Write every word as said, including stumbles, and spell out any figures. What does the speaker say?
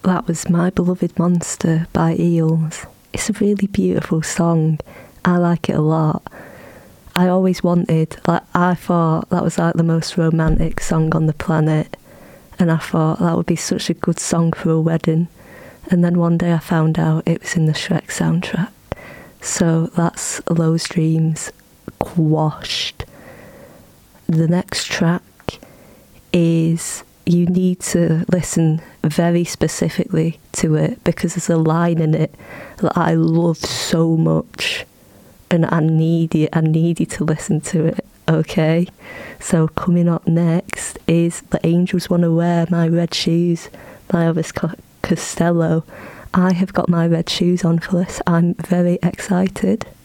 that was My Beloved Monster by Eels. It's a really beautiful song. I like it a lot. I always wanted, like, I thought that was like the most romantic song on the planet, and I thought that would be such a good song for a wedding. And then one day I found out it was in the Shrek soundtrack. So that's Those Dreams quashed. The next track is, you need to listen very specifically to it because there's a line in it that I love so much, and I need you, I need you to listen to it, okay? So coming up next is The Angels Wanna Wear My Red Shoes by Elvis Costello. I have got my red shoes on for this. I'm very excited.